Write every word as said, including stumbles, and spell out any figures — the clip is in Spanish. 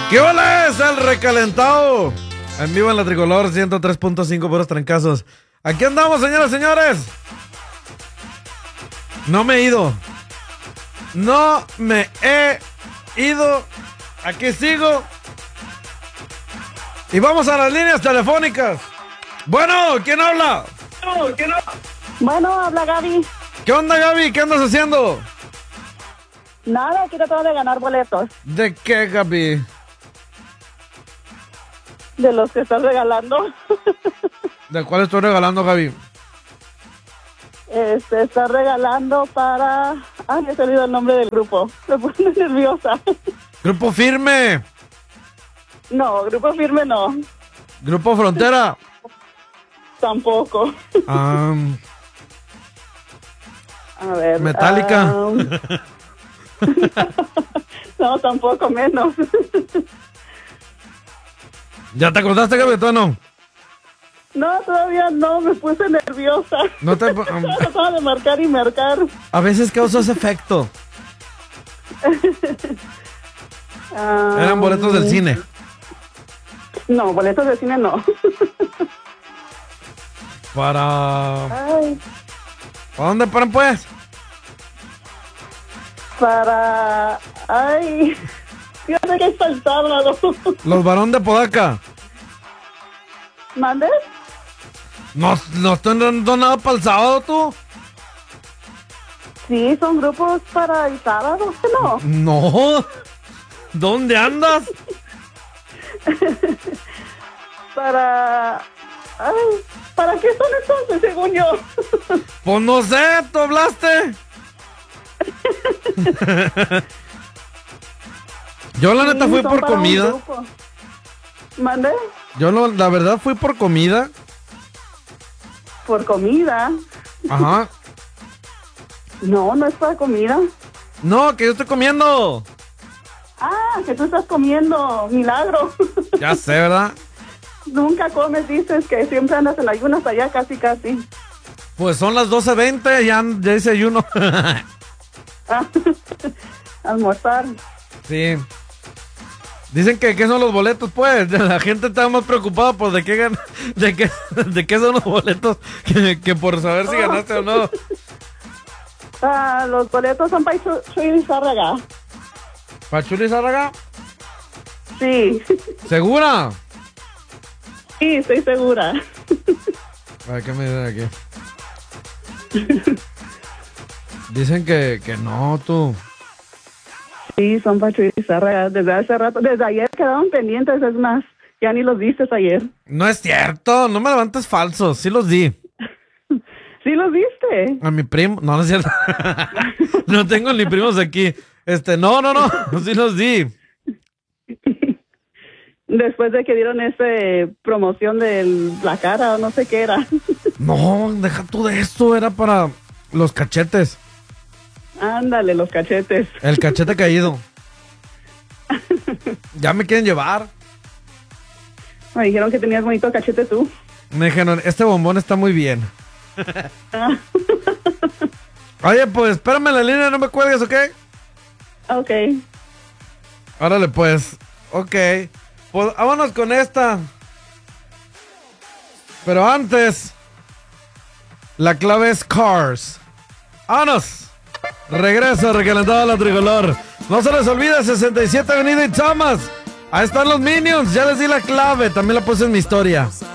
¿Qué hola es el recalentado? En vivo en la Tricolor ciento tres punto cinco puros trancazos. Aquí andamos, señoras y señores. No me he ido. No me he ido. Aquí sigo. Y vamos a las líneas telefónicas. Bueno, ¿quién habla? ¿Quién habla? Bueno, habla Gaby. ¿Qué onda, Gaby? ¿Qué andas haciendo? Nada, aquí tratando de ganar boletos. ¿De qué, Gaby? De los que estás regalando. ¿De cuál estoy regalando, Gaby? Este, está regalando para... Ah, me he salido el nombre del grupo. Me pone nerviosa. Grupo Firme. No, Grupo Firme no. Grupo Frontera. Tampoco. Um, A ver. Metallica. Um... No, tampoco, menos. ¿Ya te acordaste, Gaby, tú no? No, todavía no, me puse nerviosa. No te... Estaba tratando de marcar y marcar. A veces causa ese efecto. Um... Eran boletos del cine. No, boletos de cine no. Para... Ay, ¿Para dónde paran, pues? para... Ay, fíjate que es para el sábado. Los Barón de Podaca. ¿Mandes? ¿No, no están dando nada para el sábado, tú? Sí, son grupos para el sábado, ¿no? No. ¿Dónde andas? Para... Ay, ¿para qué son entonces, según yo? Pues no sé, ¿tú hablaste? Yo la neta Sí, fui son por para un comida. grupo. ¿Mande? Yo no, la verdad fui por comida. Por comida. Ajá. No, no es para comida. No, que yo estoy comiendo. Ah, que tú estás comiendo, milagro. Ya sé, ¿verdad? Nunca comes, dices que siempre andas en ayunas allá, casi, casi. Pues son las doce veinte, ya, ya hice ayuno. Ah, almorzar. Sí. Dicen que qué son los boletos, pues. La gente está más preocupada por de qué gan de qué, de qué son los boletos que, que por saber si ganaste o no. Ah, los boletos son para Chuy Zárraga. ¿Para Chuli Zárraga? Sí. ¿Segura? Sí, estoy segura. A ver, ¿qué me dicen aquí? Dicen que, que no, tú. Sí, son para Chuy Zárraga. Desde hace rato, desde ayer quedaron pendientes, es más, ya ni los viste ayer. No es cierto, no me levantes falsos, sí los di. ¿Sí los viste? A mi primo, no, no es cierto. No tengo ni primos aquí. Este, no, no, no, sí los di. Después de que dieron esa promoción de la cara o no sé qué era. No, deja tú de esto, era para los cachetes. Ándale, los cachetes. El cachete caído. Ya me quieren llevar. Me dijeron que tenías bonito cachete tú. Me dijeron, este bombón está muy bien. Ah. Oye, pues espérame en la línea, no me cuelgues, ¿ok? Ok. Órale, pues. Ok. Pues vámonos con esta. Pero antes, la clave es Cars. ¡Vámonos! Regreso, recalentado a la Tricolor. No se les olvide, sesenta y siete Avenida y Thomas. Ahí están los Minions, ya les di la clave, también la puse en mi historia.